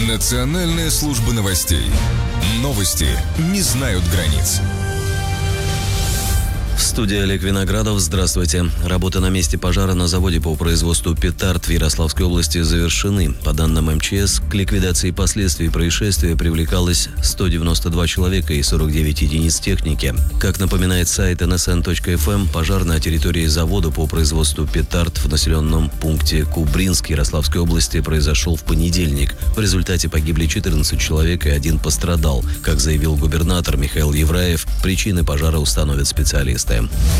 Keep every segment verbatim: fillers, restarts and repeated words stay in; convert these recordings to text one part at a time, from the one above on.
Национальная служба новостей. Новости не знают границ. В студии Олег Виноградов. Здравствуйте. Работы на месте пожара на заводе по производству петард в Ярославской области завершены. По данным эм че эс, к ликвидации последствий происшествия привлекалось сто девяносто два человека и сорок девять единиц техники. Как напоминает сайт эн эс эн точка эф эм, пожар на территории завода по производству петард в населенном пункте Кубринск Ярославской области произошел в понедельник. В результате погибли четырнадцать человек и один пострадал. Как заявил губернатор Михаил Евраев, причины пожара установят специалисты.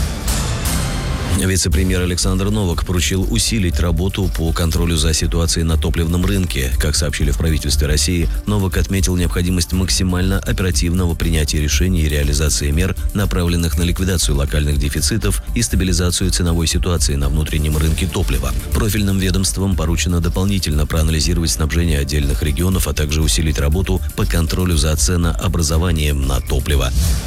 Вице-премьер Александр Новак поручил усилить работу по контролю за ситуацией на топливном рынке. Как сообщили в правительстве России, Новак отметил необходимость максимально оперативного принятия решений и реализации мер, направленных на ликвидацию локальных дефицитов и стабилизацию ценовой ситуации на внутреннем рынке топлива. Профильным ведомствам поручено дополнительно проанализировать снабжение отдельных регионов, а также усилить работу по контролю за ценообразованием на топливо.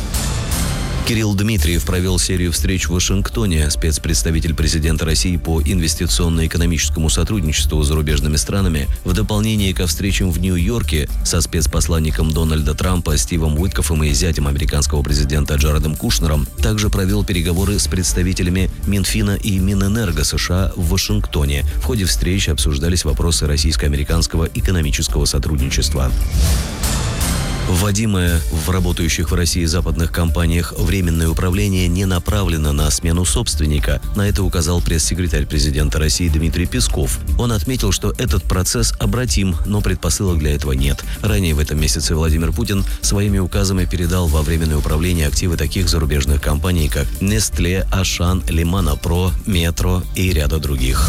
Кирилл Дмитриев провел серию встреч в Вашингтоне. Спецпредставитель президента России по инвестиционно-экономическому сотрудничеству с зарубежными странами в дополнение ко встречам в Нью-Йорке со спецпосланником Дональда Трампа Стивом Уиткоффом и зятем американского президента Джаредом Кушнером также провел переговоры с представителями Минфина и Минэнерго США в Вашингтоне. В ходе встреч обсуждались вопросы российско-американского экономического сотрудничества. Вводимое в работающих в России западных компаниях временное управление не направлено на смену собственника. На это указал пресс-секретарь президента России Дмитрий Песков. Он отметил, что этот процесс обратим, но предпосылок для этого нет. Ранее в этом месяце Владимир Путин своими указами передал во временное управление активы таких зарубежных компаний, как Nestlé, Ашан, Лимана-Про, Метро и ряда других.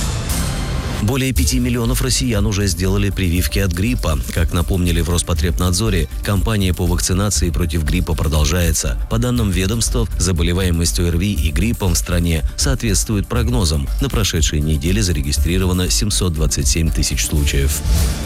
Более пяти миллионов россиян уже сделали прививки от гриппа. Как напомнили в Роспотребнадзоре, кампания по вакцинации против гриппа продолжается. По данным ведомства, заболеваемость о эр ви и гриппом в стране соответствует прогнозам. На прошедшей неделе зарегистрировано семьсот двадцать семь тысяч случаев.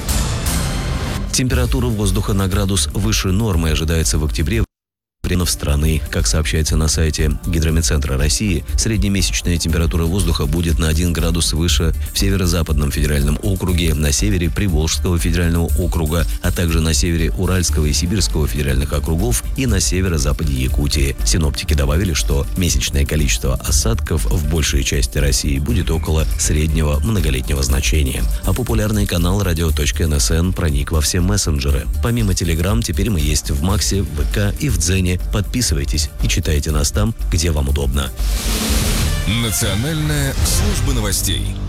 Температура воздуха на градус выше нормы ожидается в октябре в страны. Как сообщается на сайте Гидромедцентра России, среднемесячная температура воздуха будет на один градус выше в Северо-Западном федеральном округе, на севере Приволжского федерального округа, а также на севере Уральского и Сибирского федеральных округов и на северо-западе Якутии. Синоптики добавили, что месячное количество осадков в большей части России будет около среднего многолетнего значения. А популярный канал радио точка эн эс эн проник во все мессенджеры. Помимо Telegram, теперь мы есть в Максе, в вэ ка и в Дзене. Подписывайтесь и читайте нас там, где вам удобно. Национальная служба новостей.